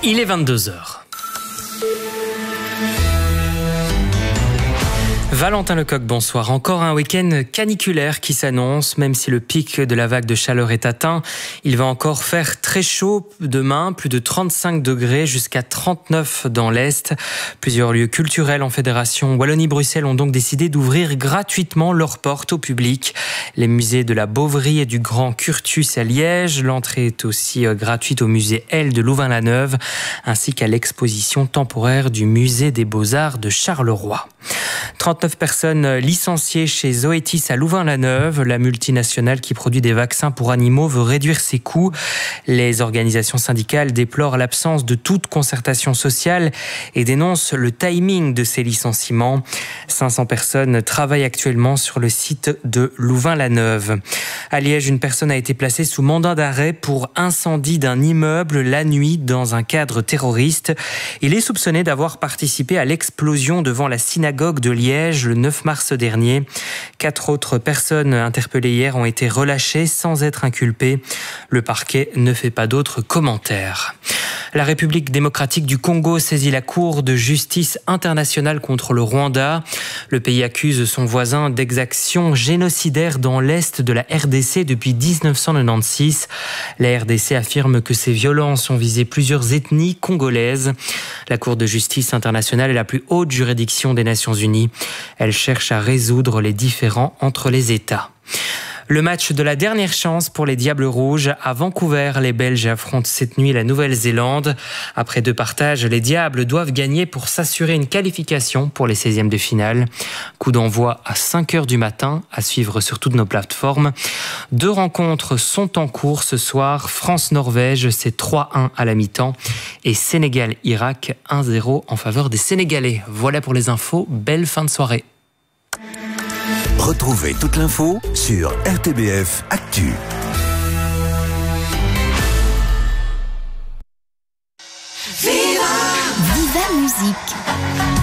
Il est 22h. Valentin Lecoq, bonsoir. Encore un week-end caniculaire qui s'annonce, même si le pic de la vague de chaleur est atteint. Il va encore faire très chaud demain, plus de 35 degrés jusqu'à 39 dans l'Est. Plusieurs lieux culturels en fédération Wallonie-Bruxelles ont donc décidé d'ouvrir gratuitement leurs portes au public. Les musées de la Beauvry et du Grand Curtus à Liège. L'entrée est aussi gratuite au musée L de Louvain-la-Neuve, ainsi qu'à l'exposition temporaire du musée des Beaux-Arts de Charleroi. 39 personnes licenciées chez Zoetis à Louvain-la-Neuve. La multinationale qui produit des vaccins pour animaux veut réduire ses coûts. Les organisations syndicales déplorent l'absence de toute concertation sociale et dénoncent le timing de ces licenciements. 500 personnes travaillent actuellement sur le site de Louvain-la-Neuve. À Liège, une personne a été placée sous mandat d'arrêt pour incendie d'un immeuble la nuit dans un cadre terroriste. Il est soupçonné d'avoir participé à l'explosion devant la synagogue de Liège le 9 mars dernier. 4 autres personnes interpellées hier ont été relâchées sans être inculpées. Le parquet ne fait pas d'autres commentaires. La République démocratique du Congo saisit la Cour de justice internationale contre le Rwanda. Le pays accuse son voisin d'exactions génocidaires dans l'est de la RDC depuis 1996. La RDC affirme que ces violences ont visé plusieurs ethnies congolaises. La Cour de justice internationale est la plus haute juridiction des Nations Unies. Elle cherche à résoudre les différends entre les États. Le match de la dernière chance pour les Diables Rouges. À Vancouver, les Belges affrontent cette nuit la Nouvelle-Zélande. Après 2 partages, les Diables doivent gagner pour s'assurer une qualification pour les 16e de finale. Coup d'envoi à 5h du matin, à suivre sur toutes nos plateformes. 2 rencontres sont en cours ce soir. France-Norvège, c'est 3-1 à la mi-temps. Et Sénégal-Irak, 1-0 en faveur des Sénégalais. Voilà pour les infos. Belle fin de soirée. Retrouvez toute l'info sur RTBF Actu. Viva Musique.